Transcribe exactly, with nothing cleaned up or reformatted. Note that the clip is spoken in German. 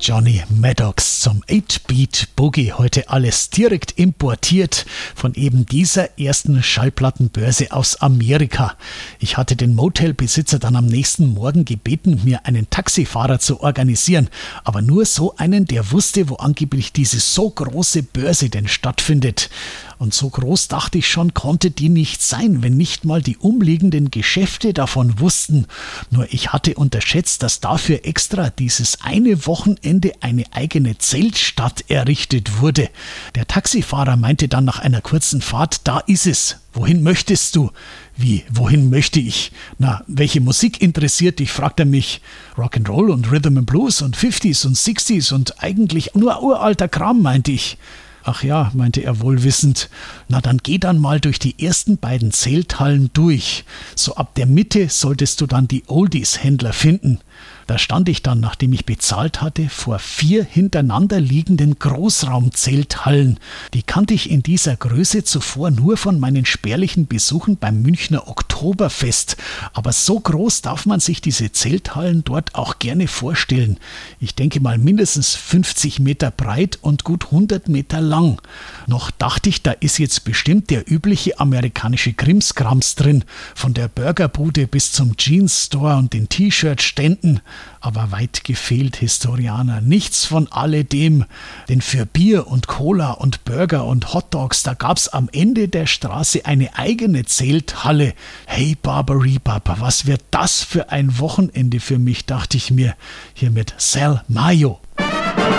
Johnny Maddox zum acht-Beat Boogie. Heute alles direkt importiert von eben dieser ersten Schallplattenbörse aus Amerika. Ich hatte den Motelbesitzer dann am nächsten Morgen gebeten, mir einen Taxifahrer zu organisieren. Aber nur so einen, der wusste, wo angeblich diese so große Börse denn stattfindet. Und so groß dachte ich schon, konnte die nicht sein, wenn nicht mal die umliegenden Geschäfte davon wussten. Nur ich hatte unterschätzt, dass dafür extra dieses eine Wochenende eine eigene Zeltstadt errichtet wurde. Der Taxifahrer meinte dann nach einer kurzen Fahrt, da ist es. Wohin möchtest du? Wie, wohin möchte ich? Na, welche Musik interessiert dich, fragt er mich. Rock'n'Roll und Rhythm and Blues und fünfziger und sechziger und eigentlich nur uralter Kram, meinte ich. Ach ja, meinte er wohlwissend, na dann geh dann mal durch die ersten beiden Zelthallen durch. So ab der Mitte solltest du dann die Oldies-Händler finden. Da stand ich dann, nachdem ich bezahlt hatte, vor vier hintereinander liegenden Großraumzelthallen. Die kannte ich in dieser Größe zuvor nur von meinen spärlichen Besuchen beim Münchner Oktoberfest. Aber so groß darf man sich diese Zelthallen dort auch gerne vorstellen. Ich denke mal mindestens fünfzig Meter breit und gut hundert Meter lang. Noch dachte ich, da ist jetzt bestimmt der übliche amerikanische Krimskrams drin. Von der Burgerbude bis zum Jeans-Store und den T-Shirt-Ständen. Aber weit gefehlt, Historianer, nichts von alledem. Denn für Bier und Cola und Burger und Hotdogs, da gab's am Ende der Straße eine eigene Zelthalle. Hey Barbaribaba, was wird das für ein Wochenende für mich, dachte ich mir, hier mit Sal Mayo.